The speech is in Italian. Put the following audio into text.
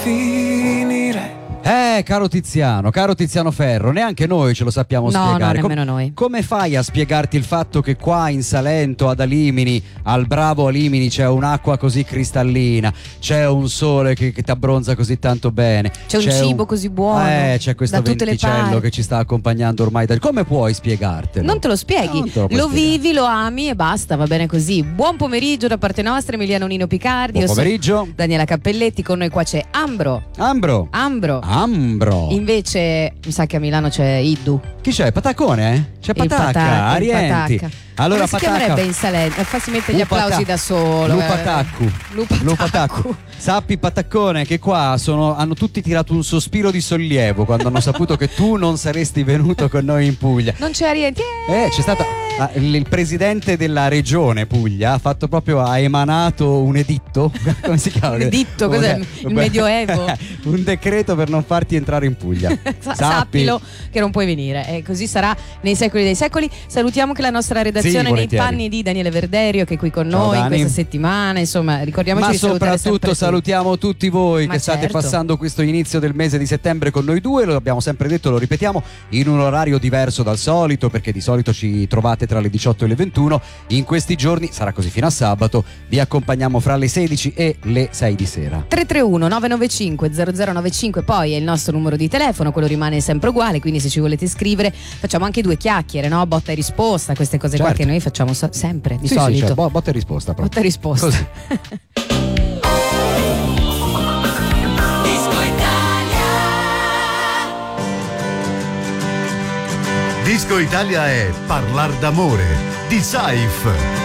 finire. Caro Tiziano Ferro, neanche noi ce lo sappiamo spiegare. No, nemmeno noi. Come fai a spiegarti il fatto che qua in Salento, ad Alimini, al Bravo Alimini, c'è un'acqua così cristallina, c'è un sole che ti abbronza così tanto bene, c'è un cibo così buono, c'è questo da tutte le venticello parti che ci sta accompagnando ormai come puoi spiegartelo? Non te lo spieghi, Non te lo puoi lo spiegare. vivi, lo ami e basta, va bene così. Buon pomeriggio da parte nostra, Emiliano Nino Picardi. Buon Io sono pomeriggio. Daniela Cappelletti, con noi qua c'è Ambro. Invece mi sa che a Milano c'è Iddu. Chi c'è? Pataccone? C'è Il Patacca, Patacca, Arienti. il Patacca. Allora, come si Patacca chiamerebbe in Salento? Si mette gli applausi da solo. Lupataccu. Lupataccu. Sappi, Pataccone, che qua hanno tutti tirato un sospiro di sollievo quando hanno saputo che tu non saresti venuto con noi in Puglia. Non c'è Arienti. C'è stato il presidente della regione Puglia ha emanato un editto. Come si chiama? Un editto, cos'è? Il Medioevo? Un decreto per non farti entrare in Puglia. Sappilo che non puoi venire, e così sarà nei secoli dei secoli. Salutiamo che la nostra redazione nei panni di Daniele Verderio, che è qui con noi in questa settimana. Insomma, ricordiamoci ma di salutare soprattutto salutiamo tutti voi che state certo. passando questo inizio del mese di settembre con noi due. Lo abbiamo sempre detto, lo ripetiamo, in un orario diverso dal solito, perché di solito ci trovate tra le 18 e le 21. In questi giorni sarà così fino a sabato. Vi accompagniamo fra le 16 e le 6 di sera. 331 995 0095 poi è il nostro numero di telefono, quello rimane sempre uguale, quindi se ci volete scrivere facciamo anche due chiacchiere, no? Botta e risposta, queste cose qua che noi facciamo sempre di solito. Sì, botta e risposta proprio. Botta e risposta. Così. Disco Italia è Parlar d'amore di Saif.